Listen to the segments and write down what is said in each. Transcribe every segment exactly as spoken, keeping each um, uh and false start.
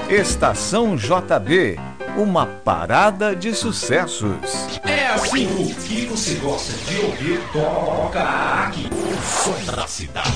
Estação J B, uma parada de sucessos. É assim, o que você gosta de ouvir, toca aqui. O som da cidade.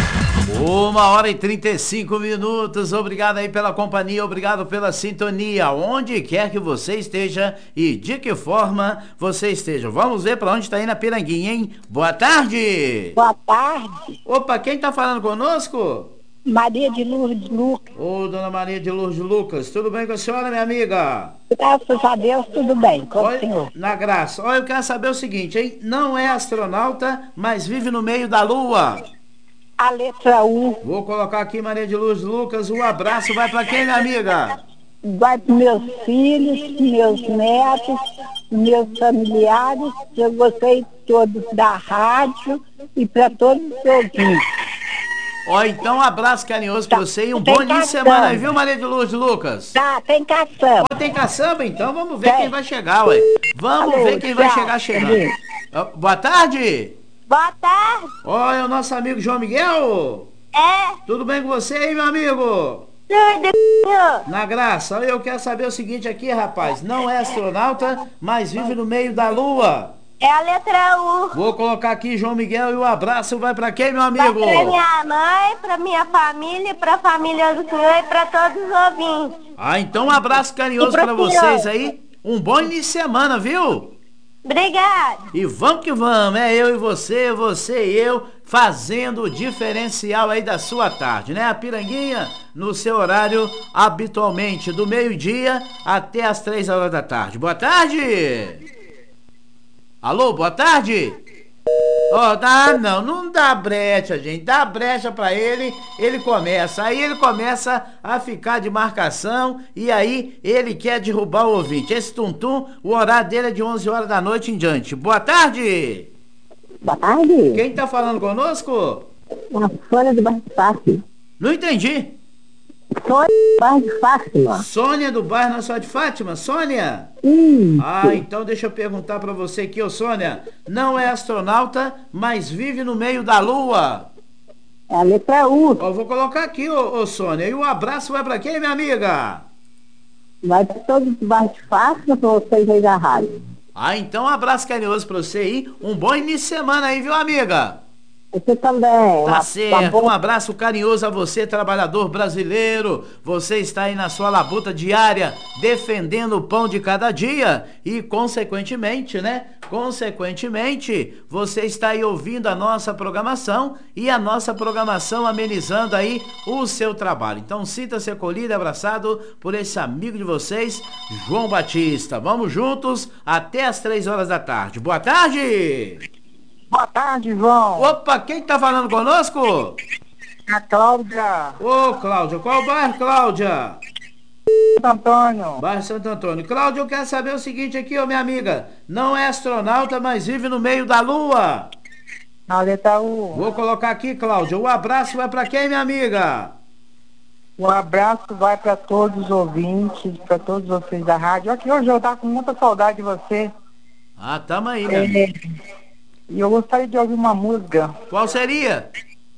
Uma hora e trinta e cinco minutos, obrigado aí pela companhia, obrigado pela sintonia, onde quer que você esteja e de que forma você esteja. Vamos ver para onde está indo a Piranguinha, hein? Boa tarde! Boa tarde. Opa, quem tá falando conosco? Maria de Lourdes Lucas. Ô, dona Maria de Lourdes Lucas, tudo bem com a senhora, minha amiga? Graças a Deus, tudo bem com Olha, o senhor. na graça. Olha, eu quero saber o seguinte, hein? Não é astronauta, mas vive no meio da lua. A letra U Vou colocar aqui, Maria de Lourdes Lucas, um abraço, vai pra quem, minha amiga? vai para meus filhos, meus netos, meus familiares, eu gostei todos da rádio e para todos os ouvintes. Ó, então um abraço carinhoso pra Tá, você e um tem bom início de caçamba. semana aí, viu, Maria de Lourdes Lucas? Tá, tem caçamba. Ó, tem caçamba, então vamos ver Tem. quem vai chegar, ué. Vamos Alô, ver quem vai tchau, chegar chegando. Feliz. Ó, boa tarde! Boa tarde. Ó, é o nosso amigo João Miguel. É, Tudo bem com você aí, meu amigo? tudo, senhor. Na graça, eu quero saber o seguinte aqui, rapaz. Não é astronauta, mas vive no meio da lua. É a letra U. Vou colocar aqui João Miguel e o abraço vai pra quem, meu Vai amigo? pra minha mãe, pra minha família, pra família do senhor e pra todos os ouvintes. Ah, então um abraço carinhoso E pro pra senhor. vocês aí. Um bom início de semana, viu? Obrigada. E vamos que vamos, é eu e você, você e eu, fazendo o diferencial aí da sua tarde, né? A Piranguinha no seu horário habitualmente, do meio-dia até as três horas da tarde. Boa tarde! Alô, boa tarde! Ó, dá, não, não dá brecha, gente, dá brecha pra ele, ele começa, aí ele começa a ficar de marcação e aí ele quer derrubar o ouvinte. Esse tum-tum, o horário dele é de onze horas da noite em diante. Boa tarde! Boa tarde. Quem tá falando conosco? A Sônia do Bairro de Fátima. Não entendi. Sônia do Bairro de Fátima. Sônia do bairro Nossa Senhora de Fátima? Sônia? Isso. Ah, então deixa eu perguntar pra você aqui, ô Sônia. Não é astronauta, mas vive no meio da lua. É a letra U. Ó, vou colocar aqui, ô, ô Sônia. E o abraço vai pra quem, minha amiga? Vai para todos os bairros de Fátima para vocês aí da rádio. Ah, então um abraço carinhoso pra você aí. Um bom início de semana aí, viu, amiga? Você também. Tá Uma- certo, uma um boa- abraço carinhoso a você, trabalhador brasileiro. Você está aí na sua labuta diária, defendendo o pão de cada dia e, consequentemente, né? Consequentemente, você está aí ouvindo a nossa programação e a nossa programação amenizando aí o seu trabalho. Então, sinta-se acolhido e abraçado por esse amigo de vocês, João Batista. Vamos juntos até as três horas da tarde. Boa tarde! Boa tarde, João. Opa, quem tá falando conosco? A Cláudia. Ô, Cláudia, qual bairro, Cláudia? Antônio. Bairro Santo Antônio. Cláudia, eu quero saber o seguinte aqui, ô minha amiga. Não é astronauta, mas vive no meio da lua. A letra U. Vou colocar aqui, Cláudia. O abraço vai pra quem, minha amiga? Um abraço vai para todos os ouvintes, para todos vocês da rádio. Aqui hoje eu tava com muita saudade de você. Ah, tamo aí, minha amiga. É, e eu gostaria de ouvir uma música. Qual seria?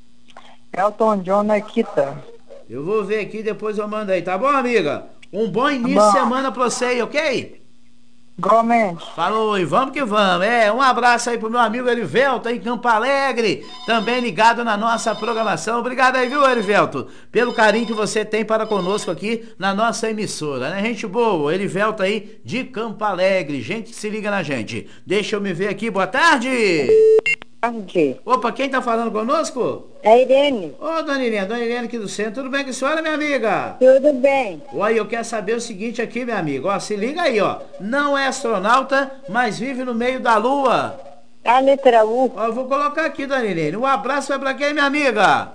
Elton John Nikita. Eu vou ver aqui, depois eu mando aí, tá bom, amiga? Um bom início bom. de semana pra você aí, ok? Igualmente. Falou, e vamos que vamos. É, um abraço aí pro meu amigo Erivelto aí em Campo Alegre, também ligado na nossa programação. Obrigado aí, viu, Erivelto, pelo carinho que você tem para conosco aqui na nossa emissora, né? Gente boa, Erivelto aí de Campo Alegre, gente que se liga na gente. Deixa eu me ver aqui, boa tarde. Opa, quem tá falando conosco? É Irene. Ô, dona Irene, dona Irene aqui do centro, tudo bem com a senhora, minha amiga? Tudo bem. Olha, eu quero saber o seguinte aqui, meu amigo, ó, se liga aí, ó. Não é astronauta, mas vive no meio da lua. A letra U. Ó, eu vou colocar aqui, dona Irene. Um abraço vai pra quem, minha amiga?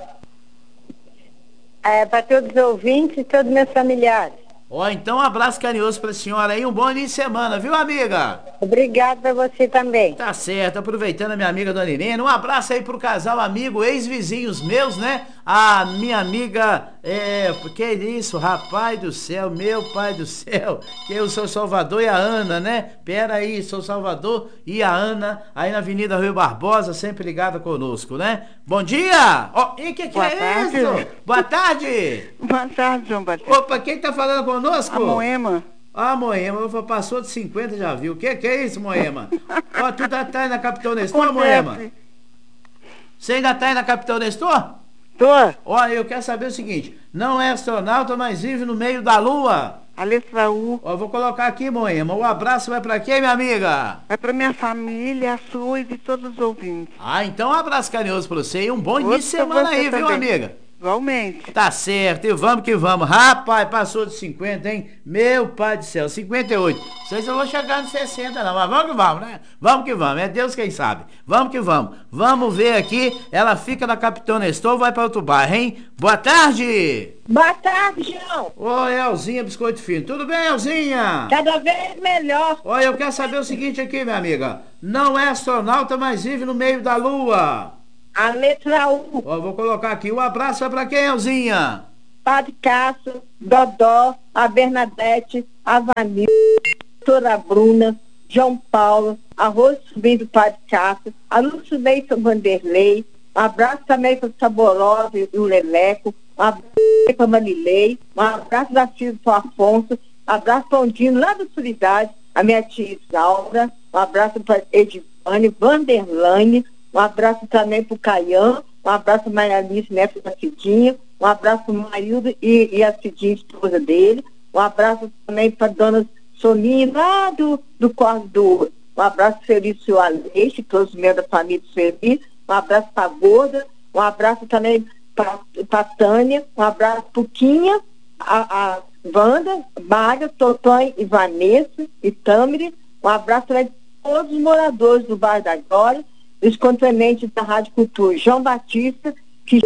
É para todos os ouvintes e todos meus familiares. Ó, então um abraço carinhoso pra senhora aí, um bom início de semana, viu, amiga? Obrigado para você também. Tá certo, aproveitando a minha amiga Dona Irene, um abraço aí pro casal amigo, ex-vizinhos meus, né? A minha amiga, é, que é isso, rapaz do céu, meu pai do céu, que é o seu Salvador e a Ana, né? Pera aí, seu Salvador e a Ana, aí na Avenida Rio Barbosa, sempre ligada conosco, né? Bom dia! Oh, e que que Boa é tarde. isso? Boa tarde! Boa tarde, João Batista. Opa, quem tá falando conosco? A Moema. Ah, Moema, passou de cinquenta, já viu. O que que é isso, Moema? Ó, tu tá, tá aí na Capitão Nestor, Moema? Você ainda tá aí na Capitão Nestor? Tô. Olha, eu quero saber o seguinte, não é astronauta, mas vive no meio da lua. A letra U. Ó, vou colocar aqui, Moema. O abraço vai pra quem, minha amiga? Vai pra minha família, a sua e de todos os ouvintes. Ah, então um abraço carinhoso pra você e um bom início de Outro pra semana você aí, viu, também. amiga? Igualmente. Tá certo, e vamos que vamos. Rapaz, passou de cinquenta, hein? Meu pai do céu, cinquenta e oito. Vocês não vão chegar nos sessenta, não, mas vamos que vamos, né? Vamos que vamos, é Deus quem sabe. Vamos que vamos. Vamos ver aqui, ela fica na Capitão Nestor, vai pra outro bairro, hein? Boa tarde! Boa tarde, João. Ô, Elzinha Biscoito Fino. Tudo bem, Elzinha? Cada vez melhor. Olha, eu quero saber o seguinte aqui, minha amiga. Não é astronauta, mas vive no meio da lua. A letra U. Ó, vou colocar aqui. O abraço é pra quem, Elzinha? Padre Cássio, Dodó, a Bernadette, a Vanilla, a doutora Bruna, João Paulo, a Rose Subim do Padre Cássio, a Lúcio Leite Vanderlei, um abraço também para o Saborosa e o Leleco, um abraço para a Manilei, um abraço da filha do Afonso, um abraço para o Dino lá do Solidade, a minha tia Isaura, um abraço para Edivane, Vanderlane, um abraço também para o Caian, um abraço para a Maria Alice, neto da Cidinha, um abraço para o Marildo e, e a Cidinha, esposa dele, um abraço também para a dona Soninha, lá do, do Corte do Ouro, um abraço para Felício Aleixo, todos os membros da família Feliz, um abraço para a Gorda, um abraço também para a Tânia, um abraço para o Quinha, a, a Wanda, Mária, Totonho e Vanessa e Tamiri, um abraço também para todos os moradores do bairro da Glória, os componentes da Rádio Cultura, João Batista,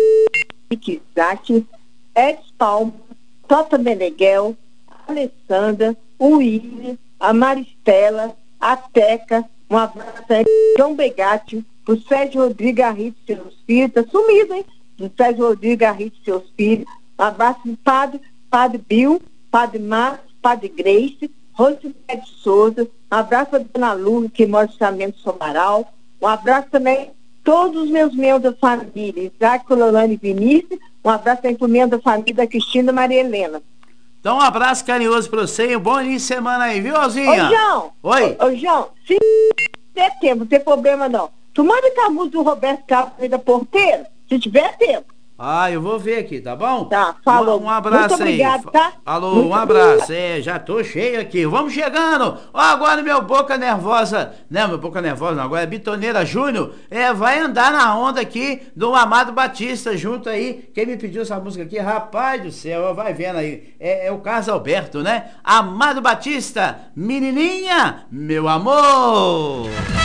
Kizaki, Edson Palma, Tota Meneghel, a Alessandra, o William, a Maristela, a Teca, um abraço aí para João Begatti, para o Sérgio Rodrigues Garrito e seus filhos, tá sumido, hein? Do Sérgio Rodrigues Garrito e seus filhos, um abraço para o Padre, Padre Bill, Padre Márcio, Padre Grace, Rosemary Souza, um abraço para a Dona Lu, que mora no Samento Somaral, um abraço também a todos os meus membros da família, Isaac, Cololane e Vinícius, um abraço também para o membro da família da Cristina e Maria Helena. Então um abraço carinhoso pra você e um bom início de semana aí, viu, Alzinha? Ô, João! Oi? Ô, ô, João, se tiver tempo, não tem problema não. Tu manda com a música do Roberto Carlos aí da Porteira, se tiver tempo. Ah, eu vou ver aqui, tá bom? Tá, falou. Um, um abraço Muito obrigado, aí. tá? Alô, Muito um abraço. É, já tô cheio aqui. Vamos chegando. Ó, agora meu Boca Nervosa, né, meu Boca Nervosa não, agora é Bitoneira Júnior, é, vai andar na onda aqui do Amado Batista, junto aí. Quem me pediu essa música aqui, rapaz do céu, ó, vai vendo aí. É, é o Carlos Alberto, né? Amado Batista, menininha, meu amor.